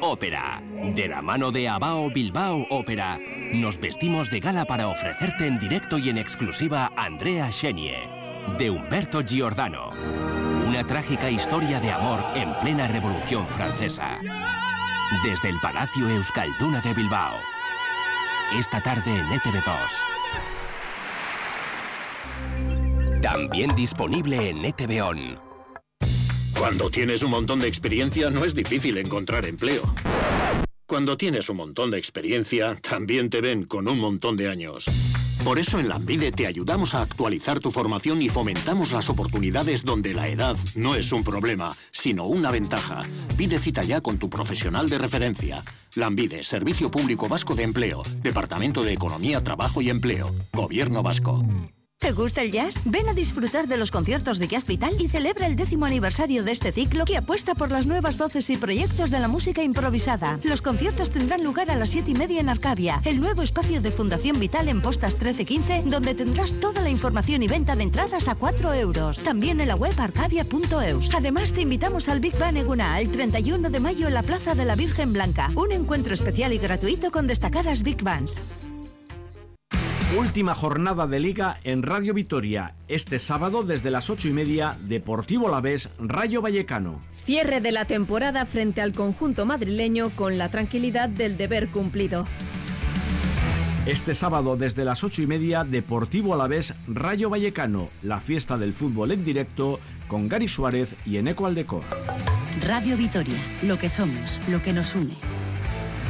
Ópera. De la mano de Abao Bilbao Ópera, nos vestimos de gala para ofrecerte en directo y en exclusiva Andrea Chenier, de Umberto Giordano. Una trágica historia de amor en plena Revolución Francesa. Desde el Palacio Euskalduna de Bilbao. Esta tarde en ETV2. También disponible en ETV On. Cuando tienes un montón de experiencia, no es difícil encontrar empleo. Cuando tienes un montón de experiencia, también te ven con un montón de años. Por eso en Lanbide te ayudamos a actualizar tu formación y fomentamos las oportunidades donde la edad no es un problema, sino una ventaja. Pide cita ya con tu profesional de referencia. Lanbide, Servicio Público Vasco de Empleo, Departamento de Economía, Trabajo y Empleo, Gobierno Vasco. ¿Te gusta el jazz? Ven a disfrutar de los conciertos de Jazz Vital y celebra el 10º aniversario de este ciclo que apuesta por las nuevas voces y proyectos de la música improvisada. Los conciertos tendrán lugar a las 7:30 en Arcavia, el nuevo espacio de Fundación Vital en Postas 1315, donde tendrás toda la información y venta de entradas a 4 euros. También en la web arcavia.eus. Además, te invitamos al Big Bang Eguna el 31 de mayo en la Plaza de la Virgen Blanca. Un encuentro especial y gratuito con destacadas Big Bands. Última jornada de Liga en Radio Vitoria. Este sábado desde las 8:30, Deportivo Alavés, Rayo Vallecano. Cierre de la temporada frente al conjunto madrileño con la tranquilidad del deber cumplido. Este sábado desde las 8:30, Deportivo Alavés, Rayo Vallecano. La fiesta del fútbol en directo con Gary Suárez y Eneco Aldecor. Radio Vitoria, lo que somos, lo que nos une.